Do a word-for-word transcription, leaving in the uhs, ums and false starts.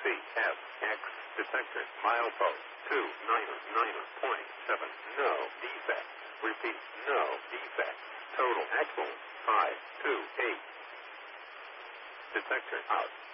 C F X detector milepost two nine nine point seven. No defect. Repeat, no defect. Total axle five two eight. Detector out.